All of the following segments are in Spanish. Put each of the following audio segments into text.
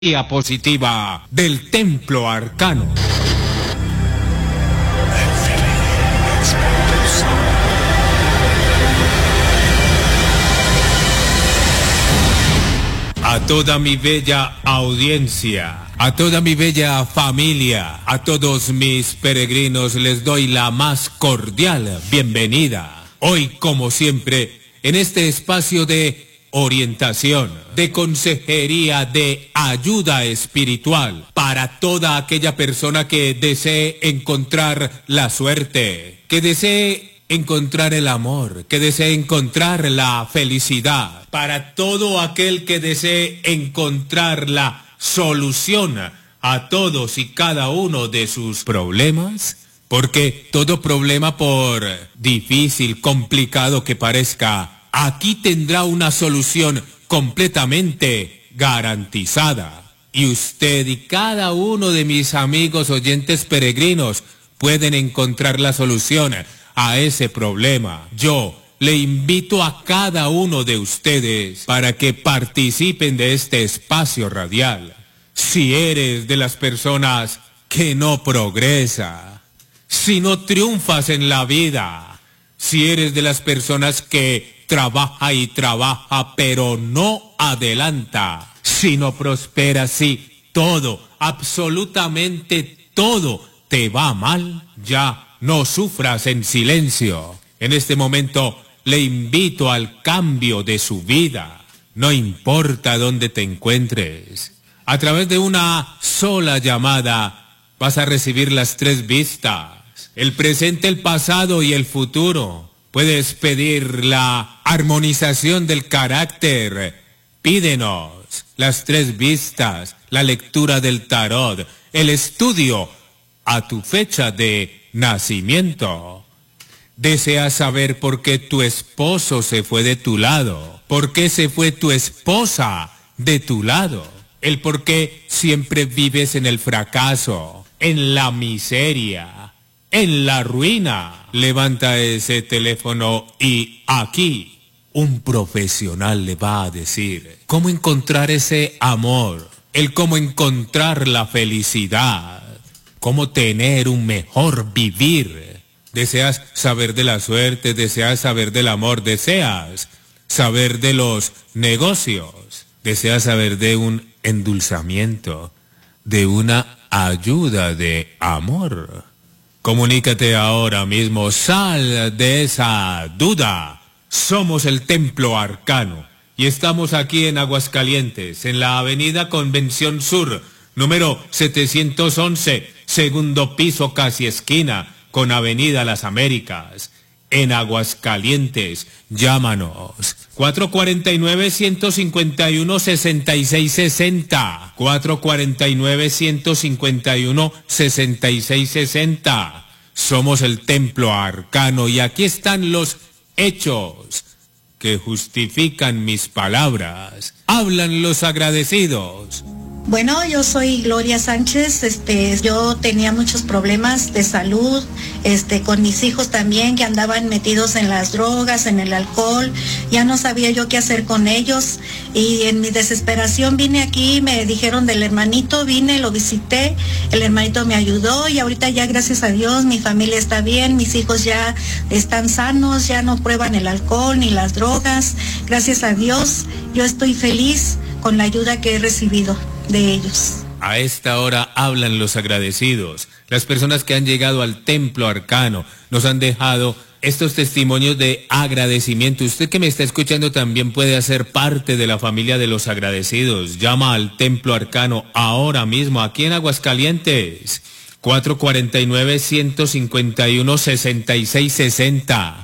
energía positiva del templo arcano. A toda mi bella audiencia, a toda mi bella familia, a todos mis peregrinos les doy la más cordial bienvenida. Hoy, como siempre, en este espacio de orientación, de consejería, de ayuda espiritual para toda aquella persona que desee encontrar la suerte, que desee encontrar el amor, que desee encontrar la felicidad, para todo aquel que desee encontrar la solución a todos y cada uno de sus problemas, porque todo problema, por difícil, complicado que parezca, aquí tendrá una solución completamente garantizada. Y usted y cada uno de mis amigos oyentes peregrinos pueden encontrar la solución a ese problema. Yo le invito a cada uno de ustedes para que participen de este espacio radial. Si eres de las personas que no progresa, si no triunfas en la vida, si eres de las personas que trabaja y trabaja pero no adelanta, si no prospera, si todo, absolutamente todo te va mal, ya no sufras en silencio. En este momento le invito al cambio de su vida. No importa dónde te encuentres. A través de una sola llamada vas a recibir las 3 vistas: el presente, el pasado y el futuro. Puedes pedir la armonización del carácter. Pídenos las 3 vistas, la lectura del tarot, el estudio a tu fecha de nacimiento. ¿Deseas saber por qué tu esposo se fue de tu lado? ¿Por qué se fue tu esposa de tu lado? El por qué siempre vives en el fracaso, en la miseria, en la ruina. Levanta ese teléfono y aquí un profesional le va a decir cómo encontrar ese amor, el cómo encontrar la felicidad, cómo tener un mejor vivir. ¿Deseas saber de la suerte? ¿Deseas saber del amor? ¿Deseas saber de los negocios? ¿Deseas saber de un endulzamiento, de una ayuda de amor? Comunícate ahora mismo, sal de esa duda. Somos el Templo Arcano y estamos aquí en Aguascalientes, en la Avenida Convención Sur, número 711, segundo piso, casi esquina con Avenida Las Américas, en Aguascalientes. Llámanos 449-151-6660, 449-151-6660. Somos el Templo Arcano y aquí están los hechos que justifican mis palabras. Hablan los agradecidos. Bueno, yo soy Gloria Sánchez. Yo tenía muchos problemas de salud, con mis hijos también, que andaban metidos en las drogas, en el alcohol. Ya no sabía yo qué hacer con ellos y en mi desesperación vine aquí, me dijeron del hermanito, vine, lo visité, el hermanito me ayudó y ahorita ya, gracias a Dios, mi familia está bien, mis hijos ya están sanos, ya no prueban el alcohol ni las drogas. Gracias a Dios, yo estoy feliz con la ayuda que he recibido de ellos. A esta hora hablan los agradecidos. Las personas que han llegado al Templo Arcano nos han dejado estos testimonios de agradecimiento. Usted que me está escuchando también puede hacer parte de la familia de los agradecidos. Llama al Templo Arcano ahora mismo, aquí en Aguascalientes. 449-151-6660.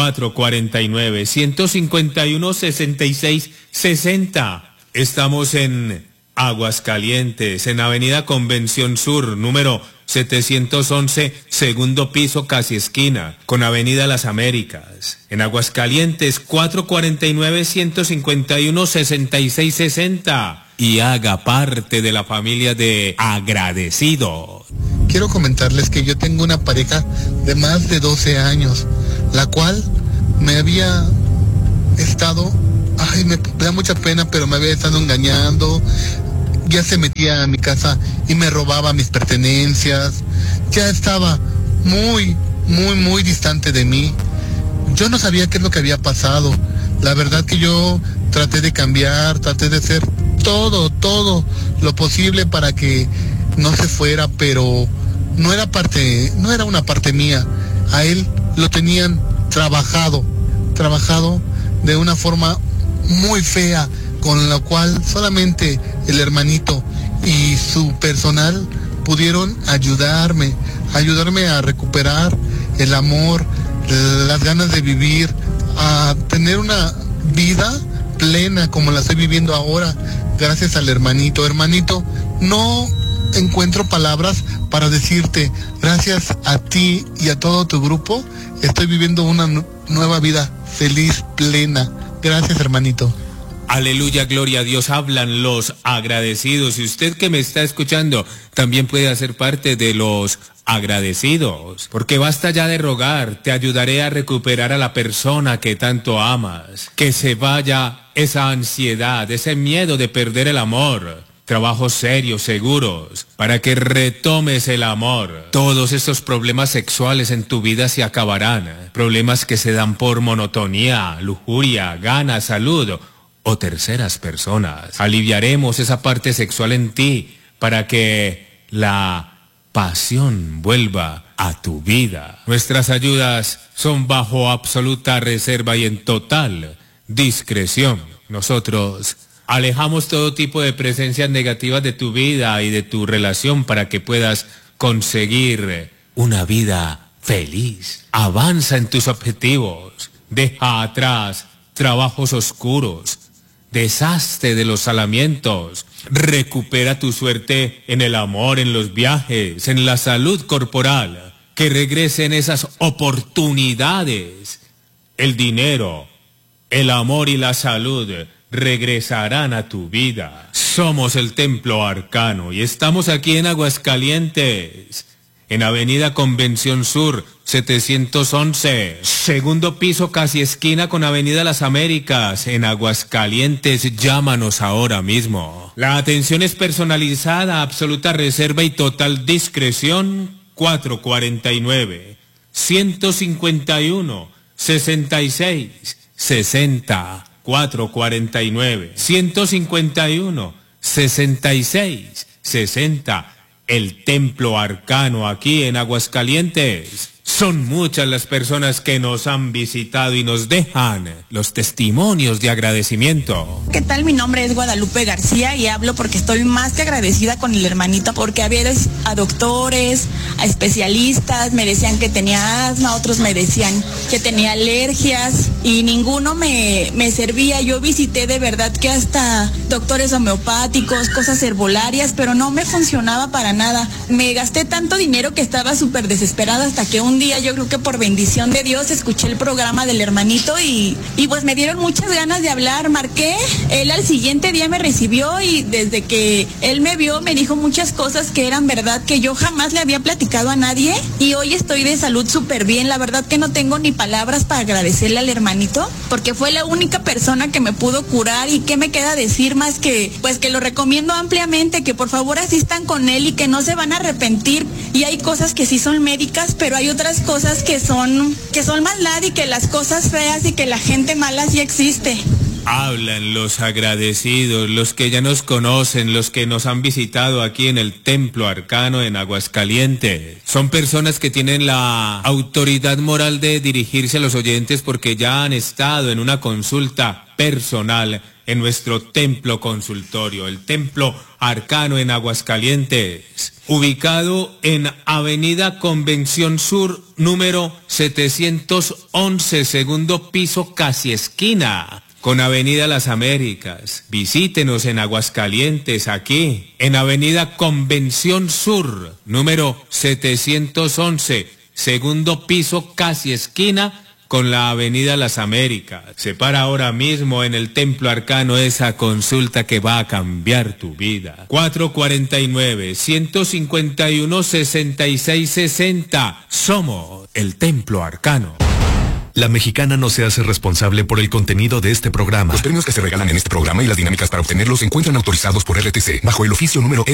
449-151-6660. Estamos en Aguascalientes, en Avenida Convención Sur, número 711, segundo piso, casi esquina, con Avenida Las Américas. En Aguascalientes, 449-151-6660. Y haga parte de la familia de agradecidos. Quiero comentarles que yo tengo una pareja de más de 12 años, la cual me había estado, me da mucha pena, pero me había estado engañando. ya se metía a mi casa y me robaba mis pertenencias. Ya estaba muy distante de mí. Yo no sabía qué es lo que había pasado. La verdad que yo traté de cambiar, traté de hacer todo lo posible para que no se fuera, pero no era una parte mía. A él lo tenían trabajado de una forma muy fea, con la cual solamente el hermanito y su personal pudieron ayudarme a recuperar el amor, las ganas de vivir, a tener una vida plena como la estoy viviendo ahora, gracias al hermanito. Hermanito, no encuentro palabras para decirte, gracias a ti y a todo tu grupo, estoy viviendo una nueva vida feliz, plena. Gracias, hermanito. Aleluya, gloria a Dios, hablan los agradecidos. Y usted que me está escuchando también puede hacer parte de los agradecidos, porque basta ya de rogar, te ayudaré a recuperar a la persona que tanto amas, que se vaya esa ansiedad, ese miedo de perder el amor. Trabajos serios, seguros, para que retomes el amor. Todos estos problemas sexuales en tu vida se acabarán. Problemas que se dan por monotonía, lujuria, ganas, salud o terceras personas. Aliviaremos esa parte sexual en ti para que la pasión vuelva a tu vida. Nuestras ayudas son bajo absoluta reserva y en total discreción. Nosotros alejamos todo tipo de presencias negativas de tu vida y de tu relación para que puedas conseguir una vida feliz. Avanza en tus objetivos. Deja atrás trabajos oscuros. Deshazte de los salamientos. Recupera tu suerte en el amor, en los viajes, en la salud corporal. Que regresen esas oportunidades. El dinero, el amor y la salud regresarán a tu vida. Somos el Templo Arcano y estamos aquí en Aguascalientes, en Avenida Convención Sur 711, segundo piso, casi esquina con Avenida Las Américas, en Aguascalientes. Llámanos ahora mismo. La atención es personalizada, absoluta reserva y total discreción. 449-151-66-60. 449-151-66-60. El Templo Arcano aquí en Aguascalientes. Son muchas las personas que nos han visitado y nos dejan los testimonios de agradecimiento. ¿Qué tal? Mi nombre es Guadalupe García y hablo porque estoy más que agradecida con el hermanito, porque había ido a doctores, a especialistas, me decían que tenía asma, otros me decían que tenía alergias y ninguno me servía. Yo visité de verdad que hasta doctores homeopáticos, cosas herbolarias, pero no me funcionaba para nada. Me gasté tanto dinero que estaba súper desesperada hasta que un día, yo creo que por bendición de Dios, escuché el programa del hermanito y pues me dieron muchas ganas de hablar. Marqué, él al siguiente día me recibió y desde que él me vio me dijo muchas cosas que eran verdad, que yo jamás le había platicado a nadie, y hoy estoy de salud súper bien. La verdad que no tengo ni palabras para agradecerle al hermanito, porque fue la única persona que me pudo curar. Y qué me queda decir más que pues que lo recomiendo ampliamente, que por favor asistan con él y que no se van a arrepentir. Y hay cosas que sí son médicas, pero hay otras cosas que son maldad, y que las cosas feas y que la gente mala sí existe. Hablan los agradecidos, los que ya nos conocen, los que nos han visitado aquí en el Templo Arcano en Aguascalientes. Son personas que tienen la autoridad moral de dirigirse a los oyentes porque ya han estado en una consulta personal en nuestro templo consultorio, el Templo Arcano en Aguascalientes, ubicado en Avenida Convención Sur, número 711, segundo piso, casi esquina con Avenida Las Américas. Visítenos en Aguascalientes, aquí, en Avenida Convención Sur, número 711, segundo piso, casi esquina con la Avenida Las Américas. Separa ahora mismo en el Templo Arcano esa consulta que va a cambiar tu vida. 449-151-6660. Somos el Templo Arcano. La Mexicana no se hace responsable por el contenido de este programa. Los premios que se regalan en este programa y las dinámicas para obtenerlos se encuentran autorizados por RTC bajo el oficio número